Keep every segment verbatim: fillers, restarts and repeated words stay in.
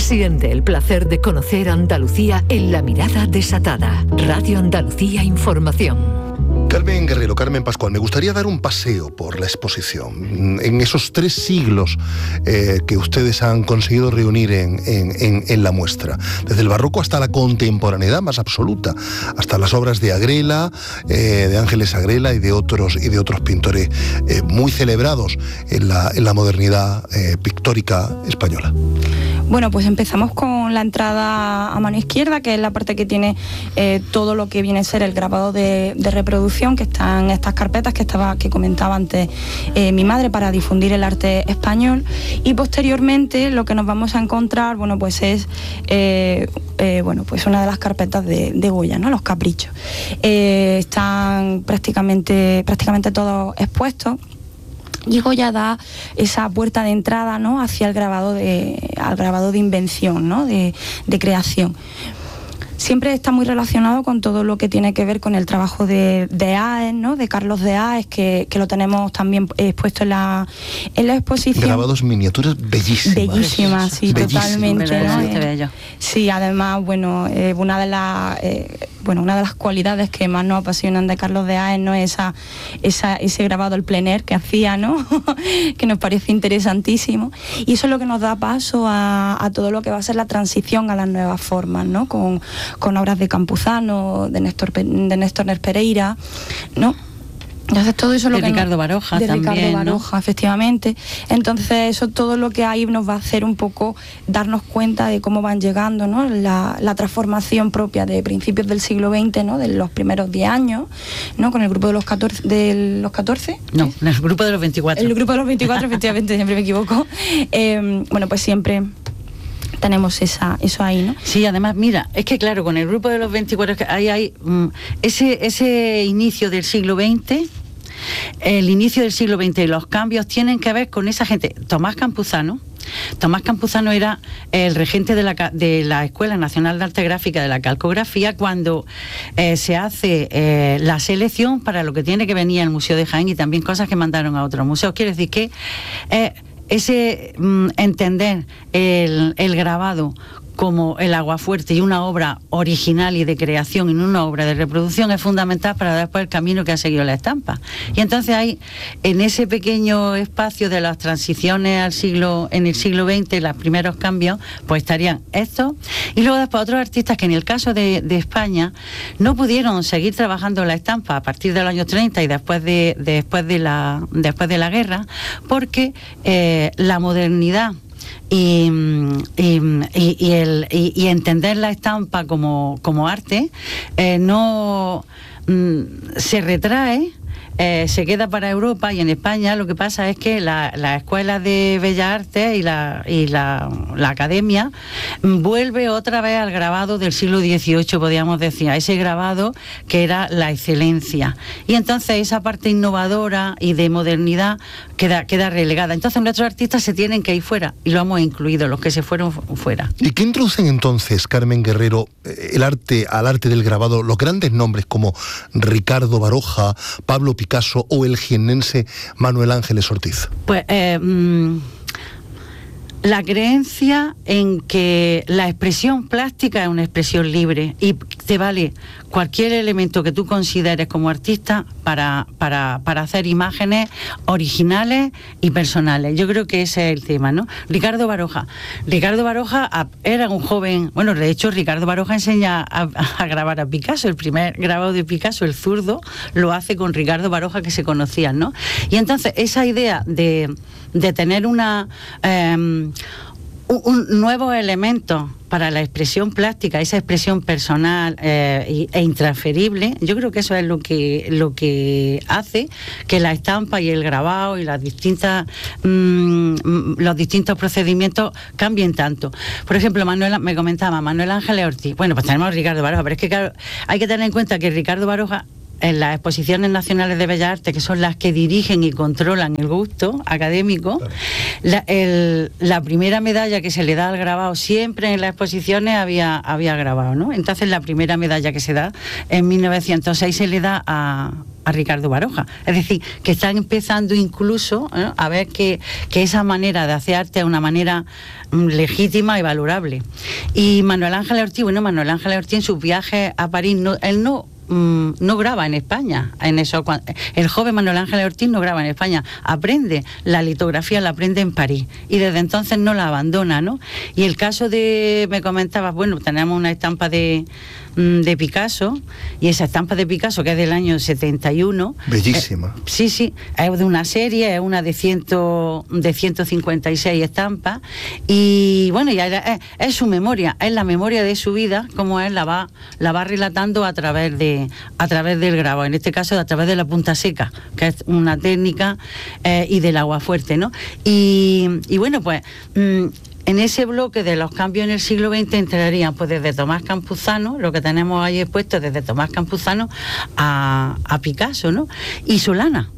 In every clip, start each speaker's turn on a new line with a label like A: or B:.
A: Siente el placer de conocer Andalucía en la mirada desatada. Radio Andalucía Información.
B: Carmen Guerrero, Carmen Pascual, me gustaría dar un paseo por la exposición. En esos tres siglos eh, que ustedes han conseguido reunir en, en, en, en la muestra, desde el barroco hasta la contemporaneidad más absoluta, hasta las obras de Agrela, eh, de Ángeles Agrela y de otros, y de otros pintores eh, muy celebrados en la, en la modernidad eh, pictórica española.
C: Bueno, pues empezamos con la entrada a mano izquierda, que es la parte que tiene eh, todo lo que viene a ser el grabado de, de reproducción, que están estas carpetas que estaba que comentaba antes eh, mi madre, para difundir el arte español. Y posteriormente lo que nos vamos a encontrar, bueno, pues es eh, eh, bueno, pues una de las carpetas de, de Goya, ¿no? Los caprichos. Eh, están prácticamente, prácticamente todos expuestos. Y Goya da esa puerta de entrada, ¿no?, hacia el grabado de, al grabado de invención, ¿no?, de, de creación. Siempre está muy relacionado con todo lo que tiene que ver con el trabajo de, de Aes, ¿no?, de Carlos de Aes, que, que lo tenemos también expuesto en la, en la exposición.
B: Grabados, miniaturas bellísimas.
C: Bellísimas, sí,
B: bellísimas.
C: Totalmente, ¿no?
D: Eh,
C: sí, además, bueno, eh, una de las eh, bueno, una de las cualidades que más nos apasionan de Carlos de Aes, ¿no?, es esa, esa, ese grabado al plein air que hacía, ¿no?, que nos parece interesantísimo. Y eso es lo que nos da paso a, a todo lo que va a ser la transición a las nuevas formas, ¿no?, con con obras de Campuzano, de Néstor, de Néstor Pereira, ¿no? Entonces todo eso es lo
D: de
C: que
D: Ricardo
C: nos,
D: Baroja
C: de
D: también,
C: Ricardo Baroja, ¿no?, efectivamente. Entonces eso, todo lo que hay nos va a hacer un poco darnos cuenta de cómo van llegando, ¿no?, la, la transformación propia de principios del siglo veinte, ¿no?, de los primeros diez años, ¿no?, con el grupo de los catorce, de los catorce.
D: No, el grupo de los veinticuatro.
C: El grupo de los veinticuatro, efectivamente, siempre me equivoco. Eh, bueno, pues siempre tenemos esa, eso ahí, ¿no?
D: Sí, además, mira, es que claro, con el grupo de los veinticuatro, ahí hay um, ese, ese inicio del siglo veinte, el inicio del siglo veinte y los cambios tienen que ver con esa gente. Tomás Campuzano, Tomás Campuzano era el regente de la, de la Escuela Nacional de Arte Gráfica de la Calcografía cuando eh, se hace eh, la selección para lo que tiene que venir al Museo de Jaén y también cosas que mandaron a otros museos. Quiere decir que eh, ese mm, entender el, el grabado como el aguafuerte y una obra original y de creación y no una obra de reproducción es fundamental para después el camino que ha seguido la estampa. Y entonces hay en ese pequeño espacio de las transiciones al siglo, en el siglo veinte, los primeros cambios, pues estarían estos, y luego después otros artistas que en el caso de, de España no pudieron seguir trabajando la estampa a partir del año treinta y después de, de después de la después de la guerra, porque eh, la modernidad Y, y, y, el, y, y entender la estampa como, como arte eh, no mm, se retrae, eh, se queda para Europa, y en España lo que pasa es que la, la Escuela de Bellas Artes y la, y la, la Academia vuelve otra vez al grabado del siglo dieciocho, podríamos decir, a ese grabado que era la excelencia, y entonces esa parte innovadora y de modernidad queda, queda relegada. Entonces nuestros artistas se tienen que ir fuera, y lo hemos incluido, los que se fueron fuera.
B: ¿Y qué introducen entonces, Carmen Guerrero, el arte, al arte del grabado, los grandes nombres como Ricardo Baroja, Pablo Picasso o el jiennense Manuel Ángeles Ortiz?
D: Pues eh, mmm, la creencia en que la expresión plástica es una expresión libre y te vale cualquier elemento que tú consideres como artista para, para, para hacer imágenes originales y personales. Yo creo que ese es el tema, ¿no? Ricardo Baroja. Ricardo Baroja era un joven, bueno, de hecho Ricardo Baroja enseña a, a grabar a Picasso. El primer grabado de Picasso, el zurdo, lo hace con Ricardo Baroja, que se conocían, ¿no? Y entonces esa idea de, de tener una... Eh, un, un nuevo elemento para la expresión plástica, esa expresión personal eh, e intransferible, yo creo que eso es lo que lo que hace que la estampa y el grabado y las distintas mmm, los distintos procedimientos cambien tanto. Por ejemplo, Manuel, me comentaba Manuel Ángeles Ortiz. Bueno, pues tenemos a Ricardo Baroja, pero es que claro, hay que tener en cuenta que Ricardo Baroja, en las exposiciones nacionales de Bellas Artes, que son las que dirigen y controlan el gusto académico, claro. la, el, la primera medalla que se le da al grabado, siempre en las exposiciones había, había grabado, ¿no? Entonces la primera medalla que se da en mil novecientos seis se le da a, a Ricardo Baroja. Es decir, que están empezando incluso, ¿eh?, a ver que, que esa manera de hacer arte es una manera mm, legítima y valorable. Y Manuel Ángel Ortiz, bueno, Manuel Ángel Ortiz en sus viajes a París, no, él no no graba en España. En eso, el joven Manuel Ángel Ortiz no graba en España, aprende la litografía, la aprende en París y desde entonces no la abandona, ¿no? Y el caso de, me comentabas, bueno, tenemos una estampa de de Picasso, y esa estampa de Picasso, que es del año setenta y uno,
B: bellísima.
D: Eh, sí, sí, es de una serie, es una de, ciento, de ciento cincuenta y seis estampas, y bueno, ya era, es, es su memoria, es la memoria de su vida, como él la va, la va relatando a través de a través del grabado, en este caso a través de la punta seca, que es una técnica, eh, y del agua fuerte, ¿no? Y, y bueno, pues mmm, en ese bloque de los cambios en el siglo veinte entrarían pues desde Tomás Campuzano, lo que tenemos ahí expuesto, desde Tomás Campuzano a, a Picasso, ¿no? Y Solana.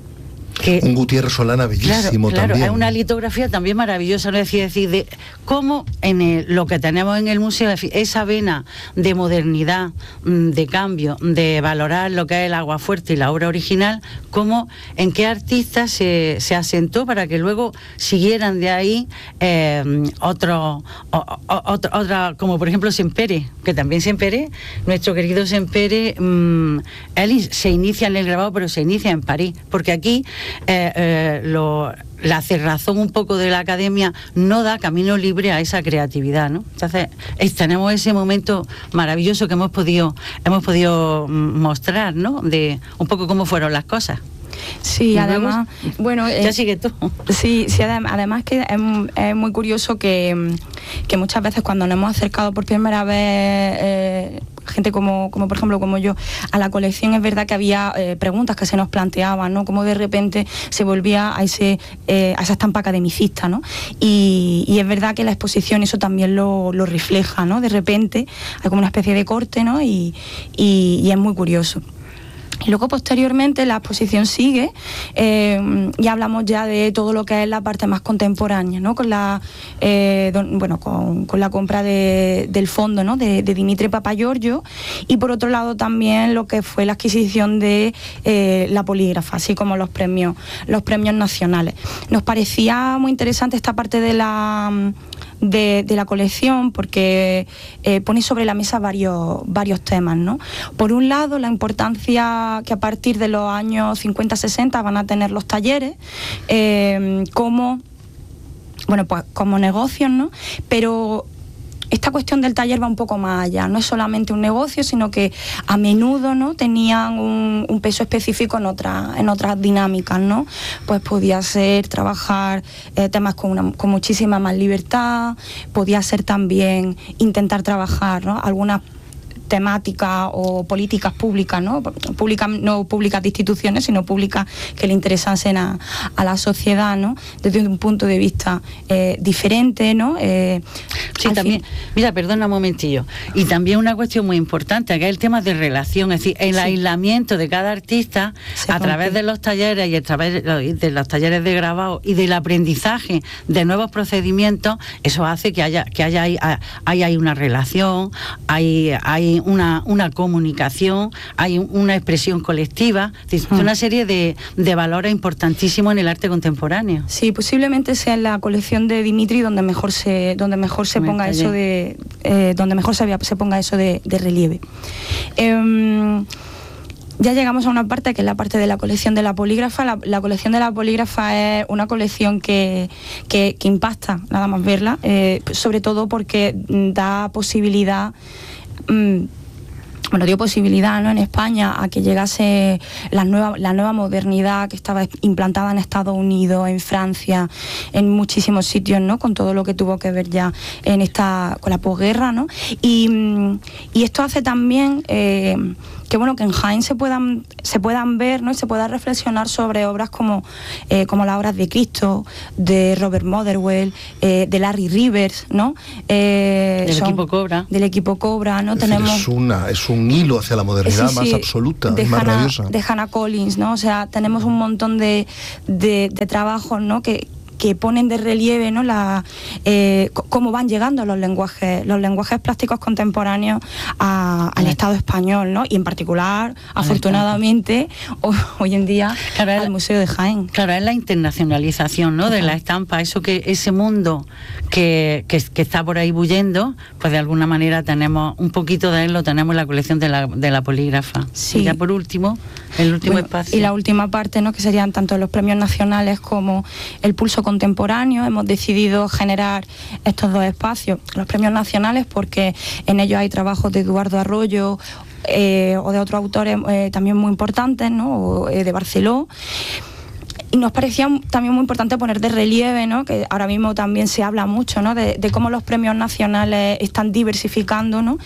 D: Que,
B: un Gutiérrez Solana bellísimo,
D: claro,
B: también.
D: Claro, es una litografía también maravillosa, ¿no? Es decir, decir de cómo en el, lo que tenemos en el museo, esa vena de modernidad, de cambio, de valorar lo que es el agua fuerte y la obra original, cómo, en qué artistas se, se asentó para que luego siguieran de ahí eh, otros, otro, otra, como por ejemplo Sempere, que también Sempere, nuestro querido Sempere, mmm, él se inicia en el grabado, pero se inicia en París, porque aquí Eh, eh, lo, la cerrazón un poco de la academia no da camino libre a esa creatividad, ¿no? Entonces es, tenemos ese momento maravilloso que hemos podido hemos podido mostrar, ¿no? De un poco cómo fueron las cosas.
C: Sí, además, bueno,
D: ya
C: eh,
D: sigue tú.
C: Sí, sí, además, además que es, es muy curioso que, que muchas veces cuando nos hemos acercado por primera vez eh, gente como, como por ejemplo como yo a la colección, es verdad que había eh, preguntas que se nos planteaban, ¿no? Como de repente se volvía a ese eh, a esa estampa academicista, ¿no? Y, y es verdad que la exposición eso también lo, lo refleja, ¿no? De repente hay como una especie de corte, ¿no? Y, y, y es muy curioso. Y luego posteriormente la exposición sigue eh, y hablamos ya de todo lo que es la parte más contemporánea, ¿no? Con la eh, don, bueno con, con la compra de, del fondo, ¿no? de, de Dimitri Papagiorgio, y por otro lado también lo que fue la adquisición de eh, la polígrafa, así como los premios los premios nacionales. Nos parecía muy interesante esta parte de la De, de la colección porque eh, pone sobre la mesa varios, varios temas, ¿no? Por un lado, la importancia que a partir de los años cincuenta sesenta van a tener los talleres eh, como, bueno, pues como negocios, ¿no? Pero esta cuestión del taller va un poco más allá, no es solamente un negocio, sino que a menudo, ¿no? tenían un, un peso específico en, otra, en otras dinámicas, ¿no? Pues podía ser trabajar eh, temas con, una, con muchísima más libertad, podía ser también intentar trabajar, ¿no? algunas temáticas o políticas públicas, ¿no? Públicas, no públicas de instituciones, sino públicas que le interesasen a, a la sociedad, ¿no? Desde un punto de vista eh, diferente, ¿no? Eh,
D: sí, también, fin... mira, perdona un momentillo, y también una cuestión muy importante, que es el tema de relación, es decir, el sí. aislamiento de cada artista Se a rompe. través de los talleres y a través de los talleres de grabado y del aprendizaje de nuevos procedimientos, eso hace que haya que haya, haya, haya una relación, hay, hay Una, una comunicación, hay una expresión colectiva, es decir, una serie de, de valores importantísimos en el arte contemporáneo.
C: Sí, posiblemente sea en la colección de Dimitri donde mejor se donde mejor se ponga eso de eh, donde mejor se, se ponga eso de, de relieve. Eh, Ya llegamos a una parte que es la parte de la colección de la polígrafa. La, la colección de la polígrafa es una colección que, que, que impacta, nada más verla, eh, sobre todo porque da posibilidad, mmm, bueno, dio posibilidad, ¿no? en España a que llegase la nueva, la nueva modernidad que estaba implantada en Estados Unidos, en Francia, en muchísimos sitios, ¿no? Con todo lo que tuvo que ver ya en esta, con la posguerra, ¿no? Y, y esto hace también eh, que bueno que en Jaén se puedan se puedan ver, ¿no? y se pueda reflexionar sobre obras como eh, como las obras de Cristo, de Robert Motherwell, eh, de Larry Rivers, ¿no?
D: Eh, del son, equipo Cobra.
C: Del equipo Cobra, ¿no?
B: Es
C: Tenemos
B: es una es un hilo hacia la modernidad sí, sí, más absoluta,
C: de
B: más
C: Hannah,
B: rabiosa.
C: De Hannah Collins, ¿no? O sea, tenemos un montón de, de, de trabajos, ¿no? que que ponen de relieve, ¿no?, la, eh, c- cómo van llegando los lenguajes, los lenguajes plásticos contemporáneos a, al Estado español, ¿no? Y en particular, afortunadamente, o- hoy en día,
D: Claro,
C: al
D: es-
C: Museo de Jaén.
D: Claro, es la internacionalización, ¿no?, de la estampa, eso que ese mundo que, que, que está por ahí bullendo, pues de alguna manera tenemos un poquito de él, lo tenemos en la colección de la, de la polígrafa.
C: Sí.
D: Y ya por último, el último
C: Bueno,
D: espacio.
C: y la última parte, ¿no?, que serían tanto los premios nacionales como el Pulso Contemporáneo. Hemos decidido generar estos dos espacios, los premios nacionales, porque en ellos hay trabajos de Eduardo Arroyo, eh, o de otros autores eh, también muy importantes, ¿no?, o, eh, de Barceló. Y nos parecía también muy importante poner de relieve, ¿no?, que ahora mismo también se habla mucho, ¿no?, de, de cómo los premios nacionales están diversificando, ¿no?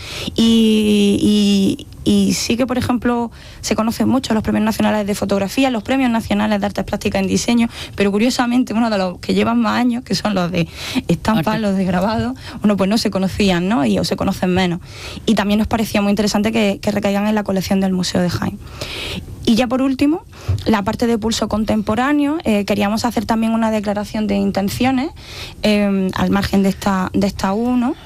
C: Y, y, y sí que, por ejemplo, se conocen mucho los premios nacionales de fotografía, los premios nacionales de artes plásticas en diseño, pero curiosamente uno de los que llevan más años, que son los de estampa,
D: Arte.
C: los de grabado, bueno, pues no se conocían, ¿no?, y o se conocen menos. Y también nos parecía muy interesante que, que recaigan en la colección del Museo de Jaén. Y ya por último, la parte de Pulso Contemporáneo, eh, queríamos hacer también una declaración de intenciones eh, al margen de esta, de esta U, ¿no?,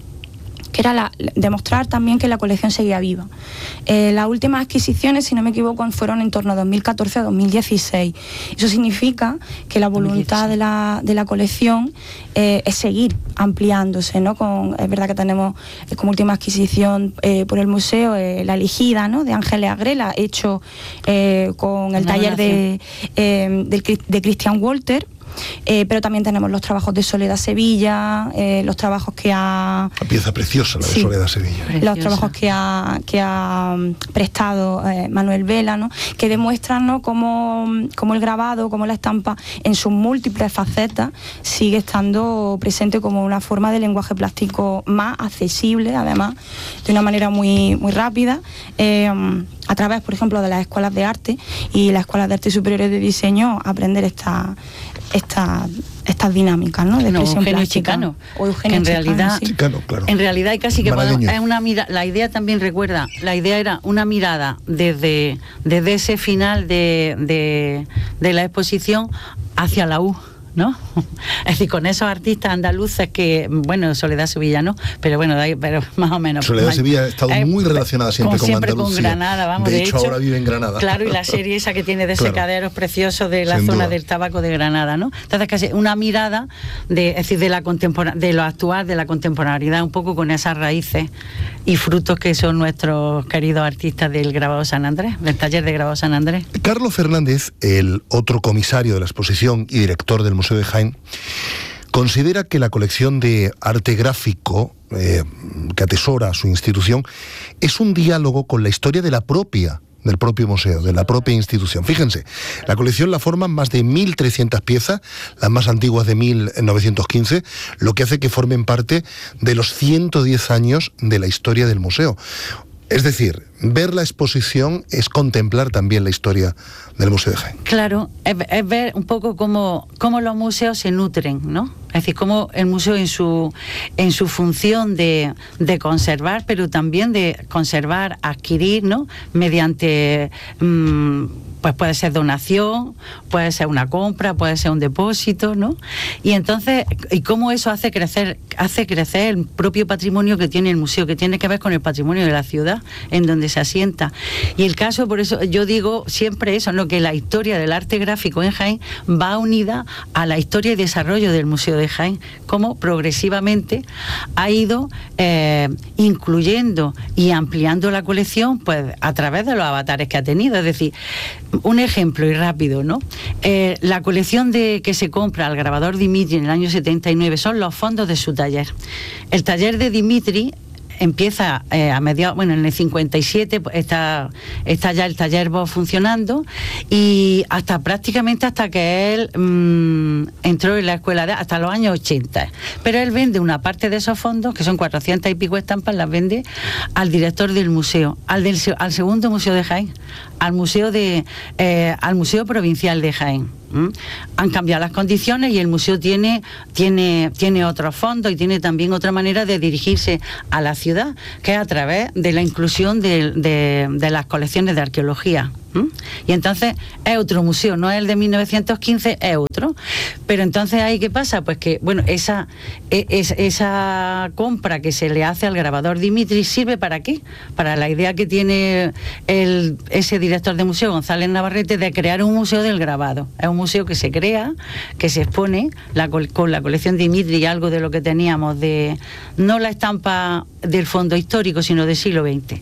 C: que era la, demostrar también que la colección seguía viva. Eh, las últimas adquisiciones, si no me equivoco, fueron en torno a dos mil catorce a dos mil dieciséis. Eso significa que la voluntad de la, de la colección eh, es seguir ampliándose, ¿no? Con, es verdad que tenemos eh, como última adquisición eh, por el museo eh, La Elegida, ¿no?, de Ángeles Agrela, hecho eh, con el
D: Una
C: taller de, eh, del Cri- de Christian Walter. Eh, pero también tenemos los trabajos de Soledad Sevilla, eh, los trabajos que ha...
B: Una pieza preciosa, la de
C: Sí.
B: Soledad Sevilla.
D: Preciosa.
C: los trabajos que ha, que ha mm, prestado eh, Manuel Vela, ¿no?, que demuestran, ¿no?, cómo, cómo el grabado, cómo la estampa en sus múltiples facetas sigue estando presente como una forma de lenguaje plástico más accesible, además, de una manera muy, muy rápida, eh, a través, por ejemplo, de las escuelas de arte y las escuelas de arte superiores de diseño, aprender esta, esta, estas dinámicas, ¿no?, de
D: No,
C: expresión
D: Eugenio
C: plástica.
D: Chicano,
C: O Eugenio
D: que en
C: Chicano,
D: realidad-
C: sí.
B: Chicano, claro.
D: En realidad hay casi que podemos,
B: Malagueño.
D: es una mira, la idea también recuerda, la idea era una mirada desde, desde ese final de, de, de la exposición hacia la U, ¿no? Es decir, con esos artistas andaluces que, bueno, Soledad Sevilla no, pero bueno, de ahí- pero más o menos.
B: Soledad
D: Ma-
B: Sevilla ha estado
D: eh,
B: muy relacionada siempre
D: con,
B: con
D: siempre
B: Andalucía.
D: con Granada, vamos.
B: De
D: De,
B: hecho, ahora vive en Granada.
D: Claro, y la serie esa que tiene de
B: Claro.
D: secaderos preciosos de la
B: Sin
D: zona
B: duda.
D: del tabaco de Granada, ¿no? Entonces, casi una mirada de, es decir, de la contempora- de lo actual, de la contemporaneidad, un poco con esas raíces y frutos que son nuestros queridos artistas del grabado San Andrés, del taller de grabado San Andrés.
B: Carlos Fernández, el otro comisario de la exposición y director del Museo de Jaén, considera que la colección de arte gráfico eh, que atesora su institución es un diálogo con la historia de la propia del propio museo, de la propia institución. Fíjense, la colección la forman más de mil trescientas piezas, las más antiguas de mil novecientos quince, lo que hace que formen parte de los ciento diez años de la historia del museo. Es decir, ver la exposición es contemplar también la historia del Museo de Jaén.
D: Claro, es, es ver un poco cómo, cómo los museos se nutren, ¿no? Es decir, cómo el museo en su, en su función de, de conservar, pero también de conservar, adquirir, ¿no?, mediante... Mmm, pues puede ser donación, puede ser una compra, puede ser un depósito, ¿no? Y entonces, y cómo eso hace crecer, hace crecer el propio patrimonio que tiene el museo, que tiene que ver con el patrimonio de la ciudad en donde se asienta. Y el caso, por eso yo digo siempre eso, ¿no?, que la historia del arte gráfico en Jaén va unida a la historia y desarrollo del Museo de Jaén, cómo progresivamente ha ido eh, incluyendo y ampliando la colección, pues a través de los avatares que ha tenido. Es decir, un ejemplo y rápido, ¿no? Eh, la colección de que se compra al grabador Dimitri en el año setenta y nueve son los fondos de su taller. El taller de Dimitri empieza eh, a mediados, bueno, en el cincuenta y siete pues, está, está ya el taller Voz funcionando, y hasta prácticamente hasta que él mmm, entró en la escuela de, hasta los años ochenta. Pero él vende una parte de esos fondos, que son cuatrocientas y pico estampas, las vende al director del museo, al, del, al segundo museo de Jaén, al museo de eh, al museo provincial de Jaén. ¿Mm? Han cambiado las condiciones y el museo tiene, tiene, tiene otros fondos y tiene también otra manera de dirigirse a la ciudad, que es a través de la inclusión de, de, de las colecciones de arqueología. ¿Mm? Y entonces es otro museo, no es el de mil novecientos quince, es otro. Pero entonces ahí ¿qué pasa? Pues que, bueno, esa, es, esa compra que se le hace al grabador Dimitri sirve ¿para qué? Para la idea que tiene el, ese director de museo, González Navarrete, de crear un museo del grabado. Es un museo que se crea, que se expone la, con la colección Dimitri y algo de lo que teníamos de, no la estampa del fondo histórico, sino del siglo veinte.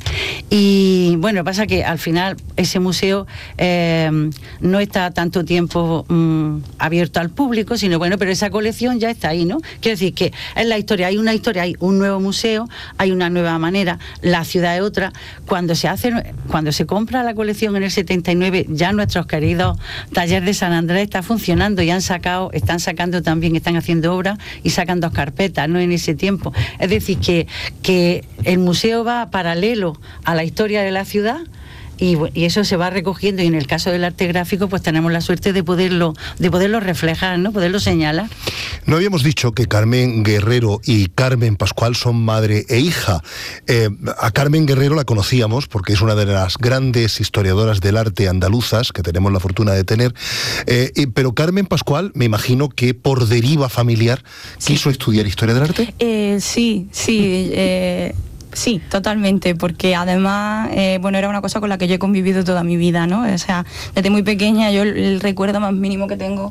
D: Y bueno, pasa que al final ese museo museo eh, no está tanto tiempo mm, abierto al público, sino bueno, pero esa colección ya está ahí, ¿no? Quiero decir que es la historia, hay una historia, hay un nuevo museo, hay una nueva manera, la ciudad es otra. Cuando se hace, cuando se compra la colección en el setenta y nueve, ya nuestros queridos talleres de San Andrés está funcionando y han sacado, están sacando también, están haciendo obras y sacan dos carpetas, ¿no? En ese tiempo. Es decir, que, que el museo va paralelo a la historia de la ciudad. Y, y eso se va recogiendo, y en el caso del arte gráfico pues tenemos la suerte de poderlo de poderlo reflejar, ¿no? Poderlo señalar.
B: No habíamos dicho que Carmen Guerrero y Carmen Pascual son madre e hija. Eh, a Carmen Guerrero la conocíamos porque es una de las grandes historiadoras del arte andaluzas que tenemos la fortuna de tener, eh, y, pero Carmen Pascual, me imagino que por deriva familiar sí. quiso estudiar historia del arte.
C: Eh, sí, sí. Eh... Sí, totalmente, porque además, eh, bueno, era una cosa con la que yo he convivido toda mi vida, ¿no? O sea, desde muy pequeña yo el, el recuerdo más mínimo que tengo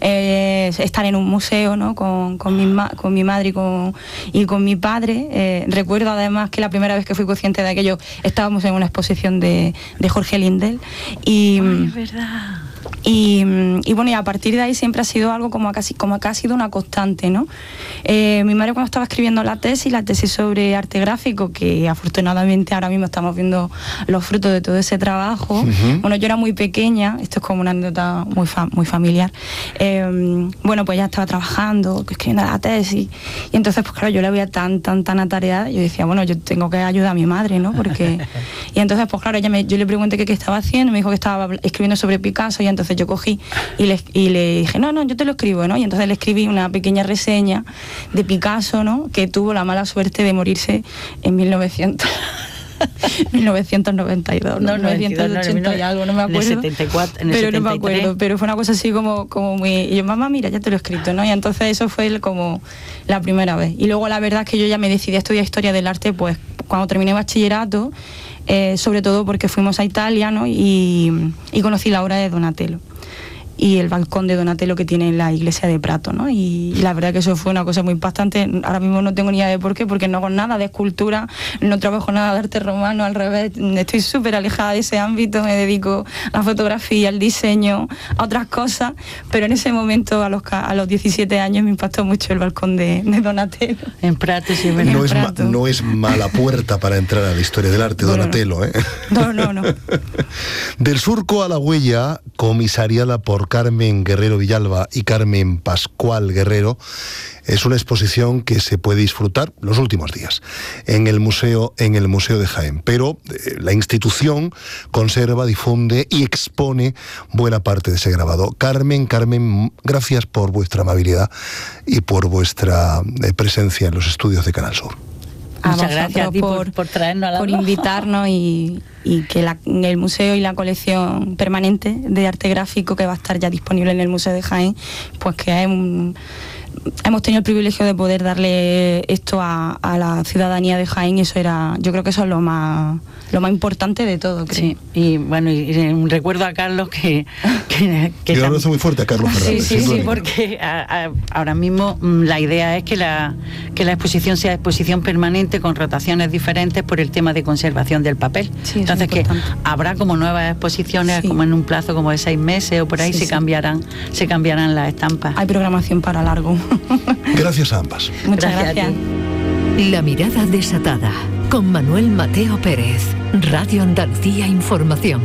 C: es estar en un museo, ¿no? Con, con, mi, ma con mi madre y con, y con mi padre. Eh, recuerdo además que la primera vez que fui consciente de aquello estábamos en una exposición de, de Jorge Lindell. Y,
D: Ay, es verdad.
C: Y, y bueno, y a partir de ahí siempre ha sido algo como casi como que ha sido una constante, ¿no? Eh, mi madre, cuando estaba escribiendo la tesis, la tesis sobre arte gráfico, que afortunadamente ahora mismo estamos viendo los frutos de todo ese trabajo. Uh-huh. Bueno, yo era muy pequeña, esto es como una anécdota muy, fa muy familiar. Eh, bueno, pues ya estaba trabajando, escribiendo la tesis, y entonces, pues claro, yo la veía tan, tan, tan atareada, yo decía, bueno, yo tengo que ayudar a mi madre, ¿no? Porque... Y entonces, pues claro, ella me, yo le pregunté qué, qué estaba haciendo, me dijo que estaba escribiendo sobre Picasso, y entonces yo cogí y le, y le dije, no, no, yo te lo escribo, ¿no? Y entonces le escribí una pequeña reseña de Picasso, ¿no? Que tuvo la mala suerte de morirse en mil novecientos noventa y dos, no,
D: no,
C: mil novecientos ochenta no, y algo, no me acuerdo.
D: En el setenta y cuatro, en el
C: pero
D: setenta y tres.
C: No me acuerdo, pero fue una cosa así como, como muy... Y yo, mamá, mira, ya te lo he escrito, ¿no? Y entonces eso fue el, como la primera vez. Y luego la verdad es que yo ya me decidí a estudiar Historia del Arte, pues cuando terminé bachillerato, eh, sobre todo porque fuimos a Italia, ¿no? Y, y conocí la obra de Donatello y el balcón de Donatello que tiene en la iglesia de Prato, ¿no? Y, y la verdad que eso fue una cosa muy impactante. Ahora mismo no tengo ni idea de por qué, porque no hago nada de escultura, no trabajo nada de arte romano, al revés, estoy súper alejada de ese ámbito, me dedico a la fotografía, al diseño, a otras cosas, pero en ese momento, a los, a los diecisiete años, me impactó mucho el balcón de, de Donatello.
D: En Prato, sí,
B: no, en es Prato. no es mala puerta para entrar a la historia del arte, no, Donatello,
C: no.
B: ¿eh?
C: No, no, no.
B: Del surco a la huella, comisariada por Carmen Guerrero Villalba y Carmen Pascual Guerrero, es una exposición que se puede disfrutar los últimos días en el museo, en el Museo de Jaén. Pero eh, la institución conserva, difunde y expone buena parte de ese grabado. Carmen, Carmen, gracias por vuestra amabilidad y por vuestra eh, presencia en los estudios de Canal Sur.
C: A Muchas gracias a ti por, por traernos a la por invitarnos y, y que la, el museo y la colección permanente de arte gráfico que va a estar ya disponible en el Museo de Jaén, pues que es un, hemos tenido el privilegio de poder darle esto a, a la ciudadanía de Jaén, y eso era, yo creo que eso es lo más lo más importante de todo, creo.
D: Sí, y bueno, y, y un recuerdo a Carlos que... que, que
B: Yo un abrazo muy fuerte a Carlos Fernández.
D: Sí, sí, sí, porque a, a, ahora mismo la idea es que la, que la exposición sea exposición permanente con rotaciones diferentes por el tema de conservación del papel.
C: Sí,
D: entonces que habrá como nuevas exposiciones, sí. como en un plazo como de seis meses o por ahí, sí, se, sí. cambiarán, se cambiarán las estampas.
C: Hay programación para largo.
B: Gracias a ambas.
C: Muchas gracias. gracias.
A: La mirada desatada, con Manuel Mateo Pérez, Radio Andalucía Información.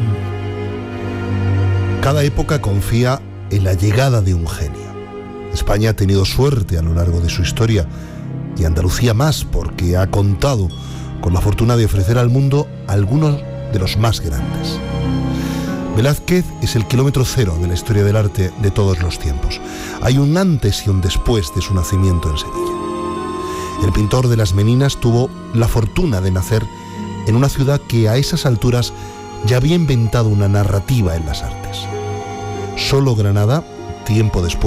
B: Cada época confía en la llegada de un genio. España ha tenido suerte a lo largo de su historia, y Andalucía más, porque ha contado con la fortuna de ofrecer al mundo a algunos de los más grandes. Velázquez es el kilómetro cero de la historia del arte de todos los tiempos. Hay un antes y un después de su nacimiento en Sevilla. El pintor de las Meninas tuvo la fortuna de nacer en una ciudad que a esas alturas ya había inventado una narrativa en las artes. Solo Granada, tiempo después,